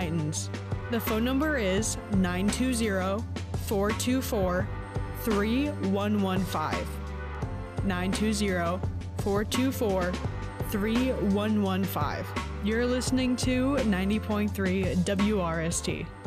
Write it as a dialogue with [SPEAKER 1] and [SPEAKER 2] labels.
[SPEAKER 1] Titans. The phone number is 920-424-3115. 920-424-3115. You're listening to 90.3 WRST.